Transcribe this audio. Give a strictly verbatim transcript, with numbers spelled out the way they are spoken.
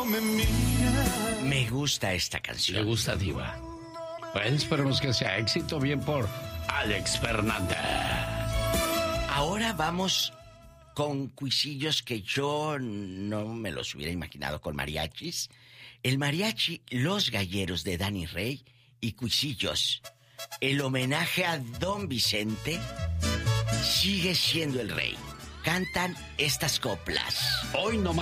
me mira. Me gusta esta Le canción. gusta, Diva. Pues esperemos que sea éxito. Bien por Alex Fernández. Ahora vamos con cuisillos que yo no me los hubiera imaginado con mariachis. El mariachi Los Galleros de Danny Rey y cuisillos. El homenaje a Don Vicente sigue siendo el rey. Cantan estas coplas. Hoy no